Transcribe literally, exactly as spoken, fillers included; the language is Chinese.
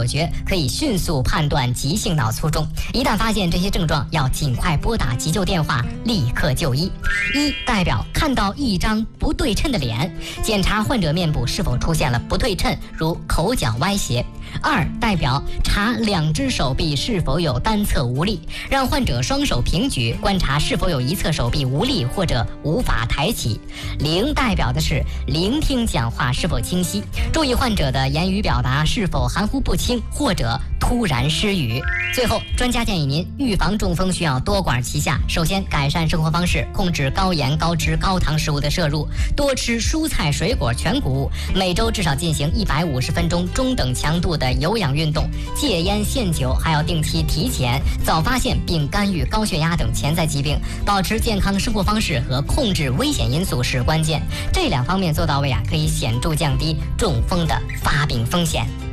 口诀，可以迅速判断急性脑卒中。一旦发现这些症状，要尽快拨打急救电话，立刻就医。一代表看到一张不对称的脸，检查患者面部是否出现了不对称，如口角歪斜。二代表查两只手臂是否有单侧无力，让患者双手平举，观察是否有一侧手臂无力或者无法抬起。零代表的是聆听讲话是否清晰，注意患者的言语表达是否含糊不清或者突然失语。最后，专家建议您预防中风需要多管齐下。首先，改善生活方式，控制高盐、高脂、高糖食物的摄入，多吃蔬菜、水果、全谷物，每周至少进行一百五十分钟中等强度的有氧运动，戒烟限酒，还要定期体检，早发现并干预高血压等潜在疾病。保持健康生活方式和控制危险因素是关键，这两方面做到位啊，可以显著降低中风的发病风险。